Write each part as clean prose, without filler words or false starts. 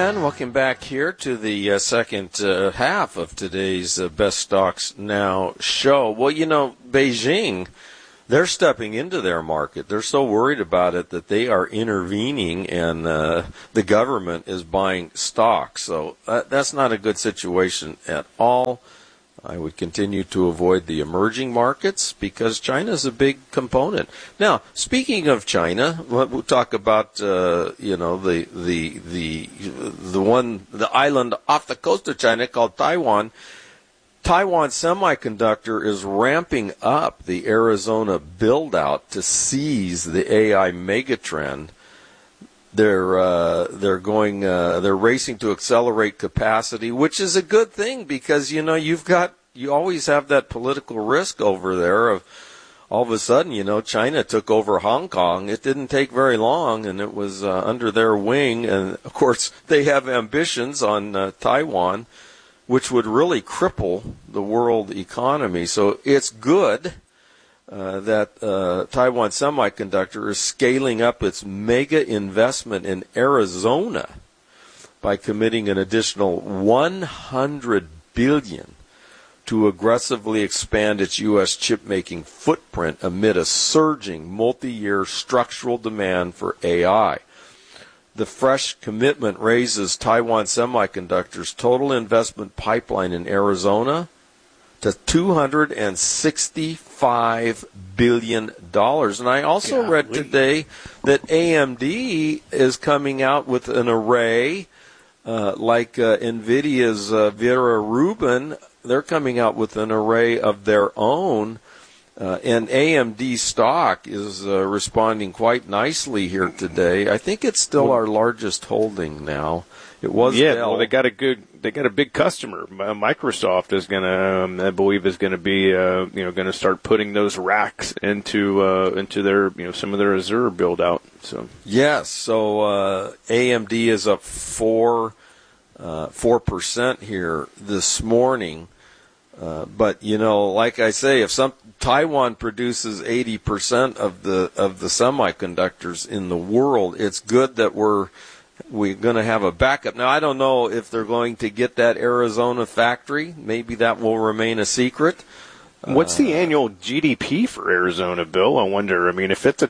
And welcome back here to the second half of today's Best Stocks Now show. Well, you know, Beijing, they're stepping into their market. They're so worried about it that they are intervening, and the government is buying stocks. So that's not a good situation at all. I would continue to avoid the emerging markets because China is a big component. Now, speaking of China, we'll talk about the island off the coast of China called Taiwan. Taiwan Semiconductor is ramping up the Arizona build-out to seize the AI megatrend. They're racing to accelerate capacity, which is a good thing because, you know, you always have that political risk over there of all of a sudden, you know, China took over Hong Kong. It didn't take very long, and it was under their wing. And, of course, they have ambitions on Taiwan, which would really cripple the world economy. So it's good that Taiwan Semiconductor is scaling up its mega investment in Arizona by committing an additional $100 billion to aggressively expand its U.S. chip-making footprint amid a surging multi-year structural demand for AI. The fresh commitment raises Taiwan Semiconductor's total investment pipeline in Arizona to $265 billion. And I also read today that AMD is coming out with an array like NVIDIA's Vera Rubin. They're coming out with an array of their own. And AMD stock is responding quite nicely here today. I think it's still our largest holding now. It was Dell. Well, they got a big customer. Microsoft is I believe is going to be, going to start putting those racks into their, some of their Azure build out. So yes, so AMD is up 4% here this morning. But like I say, if Taiwan produces 80% of the semiconductors in the world, it's good that we're going to have a backup. Now, I don't know if they're going to get that Arizona factory. Maybe that will remain a secret. What's the annual GDP for Arizona, Bill? I wonder. I mean, if it's a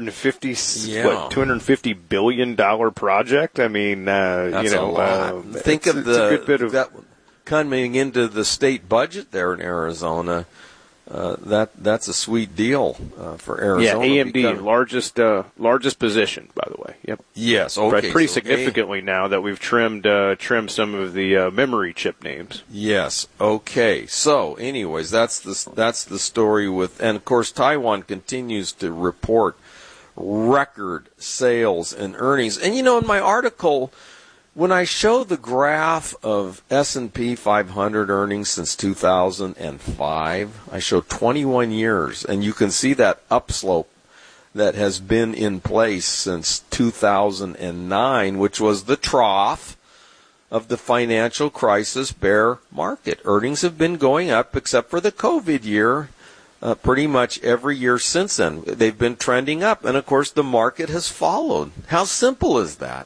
$250 billion project, I mean, that's a lot. Think of that coming into the state budget there in Arizona. That's a sweet deal for Arizona. Yeah, AMD, largest position, by the way. Yep. Yes, okay. Pretty significantly now that we've trimmed some of the memory chip names. Yes, okay. So, anyways, that's the story with, and of course, Taiwan continues to report record sales and earnings. And in my article, when I show the graph of S&P 500 earnings since 2005, I show 21 years, and you can see that upslope that has been in place since 2009, which was the trough of the financial crisis bear market. Earnings have been going up except for the COVID year. Pretty much every year since then, they've been trending up, and of course the market has followed. How simple is that?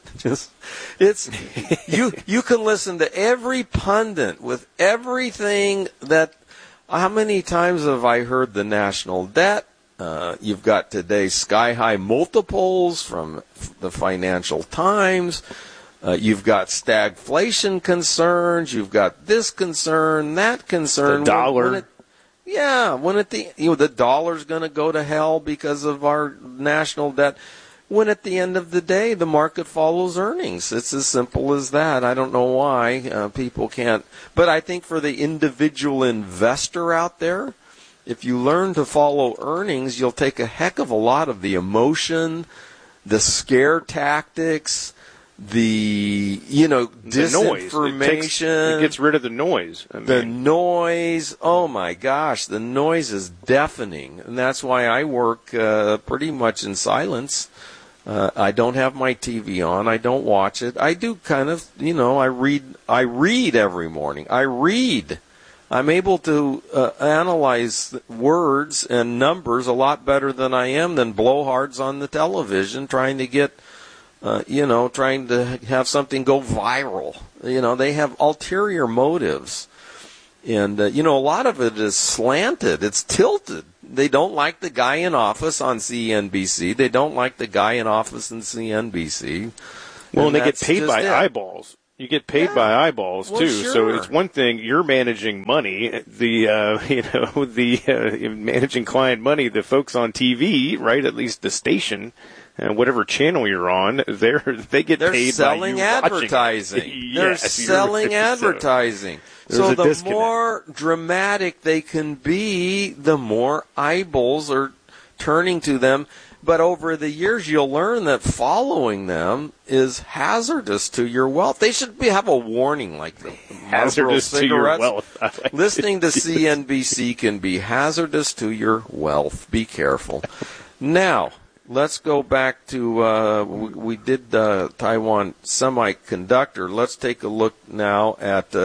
You can listen to every pundit with everything that. How many times have I heard the national debt? You've got today's sky-high multiples from the Financial Times. You've got stagflation concerns. You've got this concern, that concern. The dollar. When the dollar's going to go to hell because of our national debt. When at the end of the day, the market follows earnings. It's as simple as that. I don't know why people can't. But I think for the individual investor out there, if you learn to follow earnings, you'll take a heck of a lot of the emotion, the scare tactics, the disinformation. It gets rid of the noise. The noise. Oh my gosh, the noise is deafening, and that's why I work pretty much in silence. I don't have my TV on. I don't watch it. I do kind of, I read every morning. I'm able to analyze words and numbers a lot better than I am than blowhards on the television trying to get trying to have something go viral. They have ulterior motives. And, a lot of it is slanted. It's tilted. They don't like the guy in office on CNBC. They don't like the guy in office in CNBC. Well, and they get paid by eyeballs. You get paid by eyeballs too. Sure. So it's one thing you're managing money, managing client money. The folks on TV, right? At least the station, whatever channel you're on, they get paid selling by you advertising. They're selling advertising. So the more dramatic they can be, the more eyeballs are turning to them. But over the years, you'll learn that following them is hazardous to your wealth. They should have a warning like the hazardous to your wealth. Listening to CNBC can be hazardous to your wealth. Be careful. Now, let's go back to, we did Taiwan Semiconductor. Let's take a look now at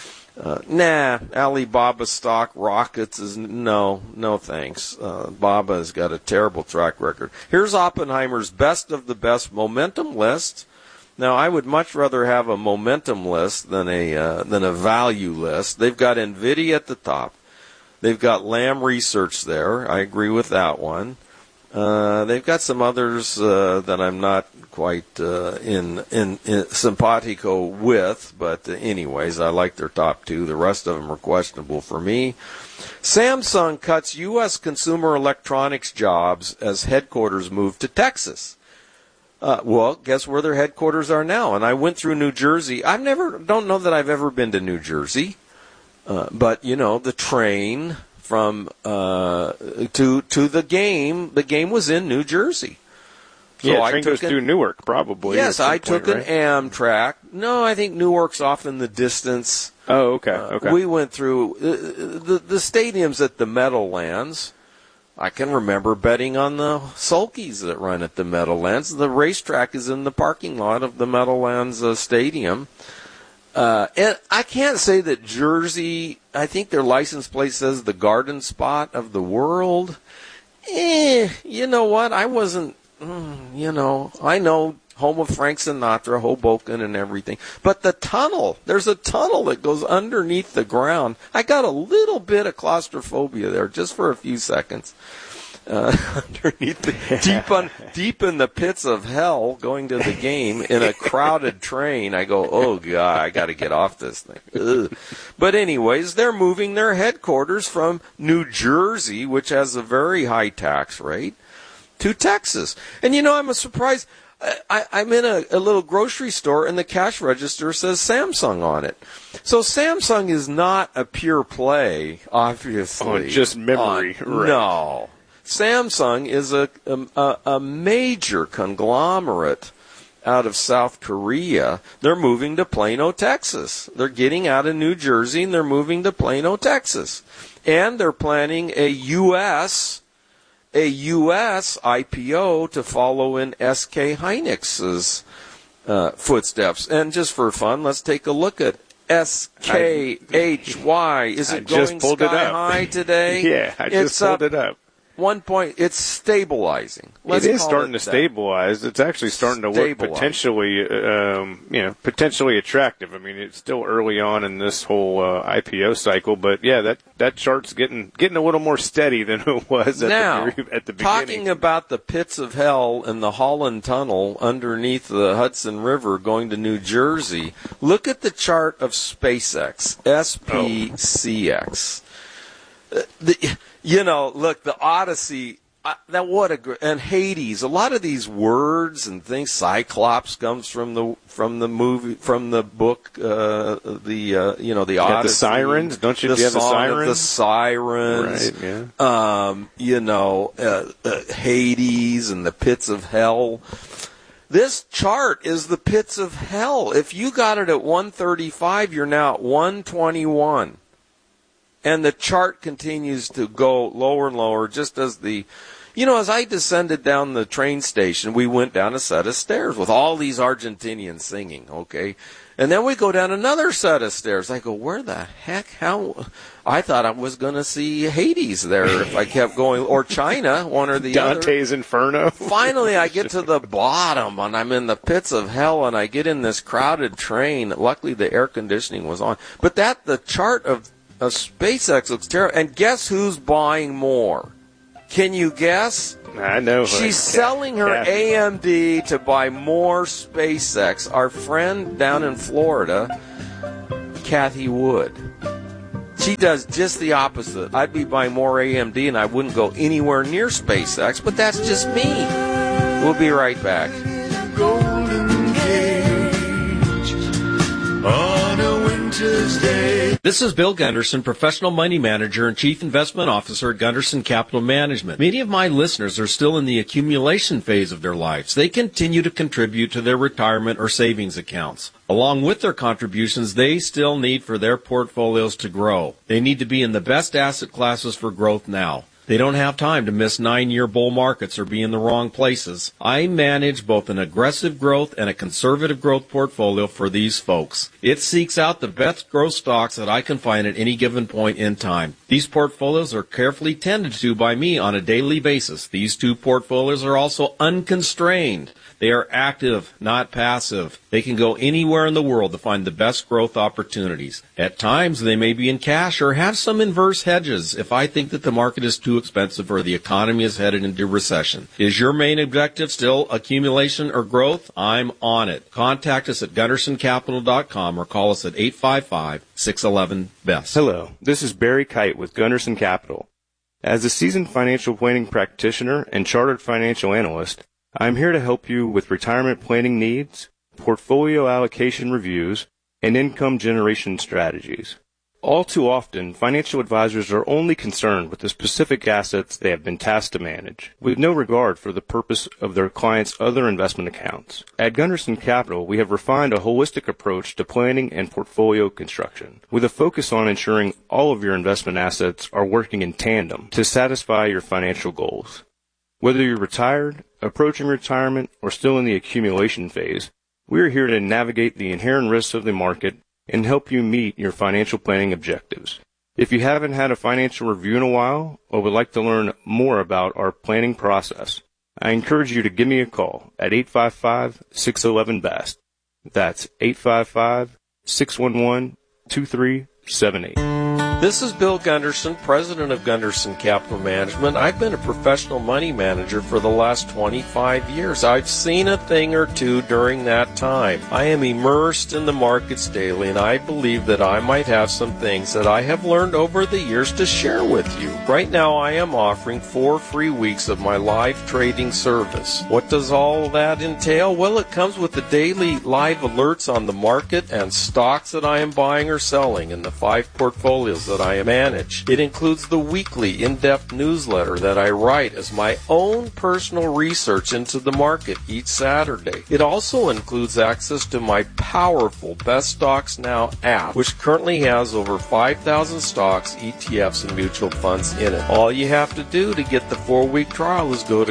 Alibaba stock rockets is no thanks. Baba has got a terrible track record. Here's Oppenheimer's best of the best momentum list. Now, I would much rather have a momentum list than a value list. They've got NVIDIA at the top. They've got Lam Research there. I agree with that one. They've got some others that I'm not quite in simpatico with, but anyways, I like their top two. The rest of them are questionable for me. Samsung cuts U.S. consumer electronics jobs as headquarters move to Texas. Well, guess where their headquarters are now? And I went through New Jersey. Don't know that I've ever been to New Jersey, but the train from to the game was in New Jersey. So yeah, train goes through Newark, probably. Yes, I took an Amtrak. No, I think Newark's off in the distance. Oh, okay. We went through the stadiums at the Meadowlands. I can remember betting on the sulkies that run at the Meadowlands. The racetrack is in the parking lot of the Meadowlands Stadium. And I can't say that Jersey, I think their license plate says the garden spot of the world. You know what? I wasn't, I know home of Frank Sinatra, Hoboken and everything. But the tunnel, there's a tunnel that goes underneath the ground. I got a little bit of claustrophobia there just for a few seconds. Underneath deep in the pits of hell, going to the game in a crowded train. I go, oh God, I got to get off this thing. Ugh. But anyways, they're moving their headquarters from New Jersey, which has a very high tax rate, to Texas. And I'm surprised. I'm in a little grocery store and the cash register says Samsung on it. So Samsung is not a pure play, obviously. Oh, just memory. Right. No. Samsung is a major conglomerate out of South Korea. They're moving to Plano, Texas. They're getting out of New Jersey and they're moving to Plano, Texas. And they're planning a U.S. IPO to follow in SK Hynix's footsteps. And just for fun, let's take a look at SKHY. Is it going sky high today? Yeah, I just pulled it up. 1 point. It's stabilizing. It is starting to stabilize. It's actually starting to look potentially, potentially attractive. I mean, it's still early on in this whole IPO cycle, but yeah, that chart's getting a little more steady than it was at the beginning. Talking about the pits of hell in the Holland Tunnel underneath the Hudson River going to New Jersey, look at the chart of SpaceX, SPCX. Look, the Odyssey, and Hades, a lot of these words and things, Cyclops comes from the movie, from the book, the Odyssey. The sirens, don't you? The song of the sirens. Right, yeah. Hades and the pits of hell. This chart is the pits of hell. If you got it at 135, you're now at 121. And the chart continues to go lower and lower, just as the You know, as I descended down the train station, we went down a set of stairs with all these Argentinians singing, okay? And then we go down another set of stairs. I go, where the heck? How? I thought I was going to see Hades there if I kept going, or China, one or the other. Dante's Inferno. Finally, I get to the bottom, and I'm in the pits of hell, and I get in this crowded train. Luckily, the air conditioning was on. But the chart of SpaceX looks terrible. And guess who's buying more? Can you guess? I know. She's selling her AMD to buy more SpaceX. Our friend down in Florida, Kathy Wood. She does just the opposite. I'd be buying more AMD and I wouldn't go anywhere near SpaceX, but that's just me. We'll be right back. Golden Gate on a winter's day. This is Bill Gunderson, Professional Money Manager and Chief Investment Officer at Gunderson Capital Management. Many of my listeners are still in the accumulation phase of their lives. They continue to contribute to their retirement or savings accounts. Along with their contributions, they still need for their portfolios to grow. They need to be in the best asset classes for growth now. They don't have time to miss 9-year bull markets or be in the wrong places. I manage both an aggressive growth and a conservative growth portfolio for these folks. It seeks out the best growth stocks that I can find at any given point in time. These portfolios are carefully tended to by me on a daily basis. These two portfolios are also unconstrained. They are active, not passive. They can go anywhere in the world to find the best growth opportunities. At times, they may be in cash or have some inverse hedges if I think that the market is too expensive or the economy is headed into recession. Is your main objective still accumulation or growth? I'm on it. Contact us at GundersonCapital.com or call us at 855-611-BEST. Hello, this is Barry Kite with Gunderson Capital. As a seasoned financial planning practitioner and chartered financial analyst, I'm here to help you with retirement planning needs, portfolio allocation reviews, and income generation strategies. All too often, financial advisors are only concerned with the specific assets they have been tasked to manage, with no regard for the purpose of their clients' other investment accounts. At Gunderson Capital, we have refined a holistic approach to planning and portfolio construction, with a focus on ensuring all of your investment assets are working in tandem to satisfy your financial goals. Whether you're retired, approaching retirement, or still in the accumulation phase, we are here to navigate the inherent risks of the market and help you meet your financial planning objectives. If you haven't had a financial review in a while or would like to learn more about our planning process, I encourage you to give me a call at 855-611-BEST. That's 855-611-2378. This is Bill Gunderson, President of Gunderson Capital Management. I've been a professional money manager for the last 25 years. I've seen a thing or two during that time. I am immersed in the markets daily, and I believe that I might have some things that I have learned over the years to share with you. Right now, I am offering 4 free weeks of my live trading service. What does all that entail? Well, it comes with the daily live alerts on the market and stocks that I am buying or selling in the 5 portfolios that I manage. It includes the weekly in-depth newsletter that I write as my own personal research into the market each Saturday. It also includes access to my powerful Best Stocks Now app, which currently has over 5,000 stocks, ETFs, and mutual funds in it. All you have to do to get the 4-week trial is go to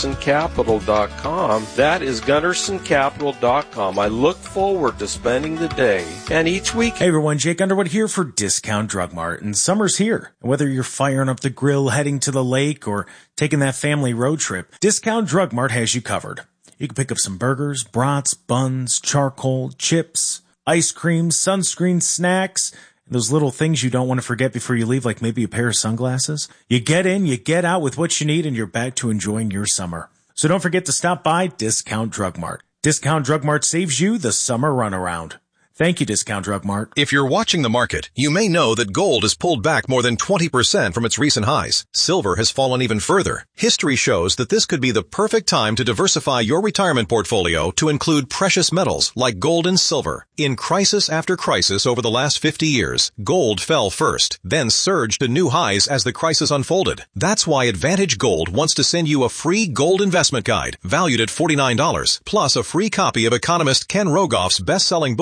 GundersonCapital.com. That is GundersonCapital.com. I look forward to spending the day and each week. Hey everyone, Jake Underwood here for Discount Drug Mart, and summer's here. Whether you're firing up the grill, heading to the lake, or taking that family road trip, Discount Drug Mart has you covered. You can pick up some burgers, brats, buns, charcoal, chips, ice cream, sunscreen, snacks, and those little things you don't want to forget before you leave, like maybe a pair of sunglasses. You get in, you get out with what you need, and you're back to enjoying your summer. So don't forget to stop by Discount Drug Mart. Discount Drug Mart saves you the summer runaround. Thank you, Discount Drug Mart. If you're watching the market, you may know that gold has pulled back more than 20% from its recent highs. Silver has fallen even further. History shows that this could be the perfect time to diversify your retirement portfolio to include precious metals like gold and silver. In crisis after crisis over the last 50 years, gold fell first, then surged to new highs as the crisis unfolded. That's why Advantage Gold wants to send you a free gold investment guide valued at $49, plus a free copy of economist Ken Rogoff's best-selling book, Our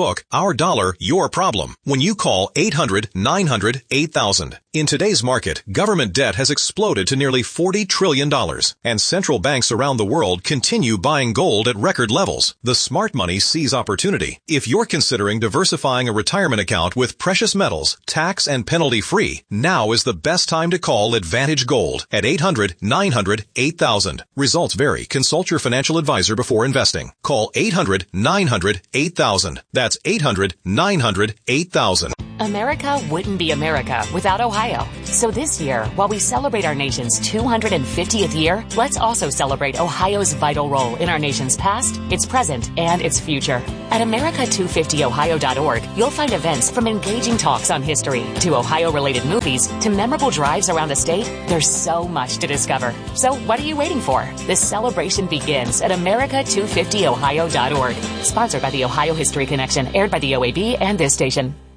your dollar, your problem when you call 800-900-8000. In today's market, government debt has exploded to nearly $40 trillion, and central banks around the world continue buying gold at record levels. The smart money sees opportunity. If you're considering diversifying a retirement account with precious metals, tax and penalty free, now is the best time to call Advantage Gold at 800-900-8000. Results vary. Consult your financial advisor before investing. Call 800-900-8000. That's 800-900-8000. America wouldn't be America without Ohio. So this year, while we celebrate our nation's 250th year, let's also celebrate Ohio's vital role in our nation's past, its present, and its future. At America250Ohio.org, you'll find events from engaging talks on history to Ohio-related movies to memorable drives around the state. There's so much to discover. So what are you waiting for? This celebration begins at America250Ohio.org. Sponsored by the Ohio History Connection, aired by the OAB and this station.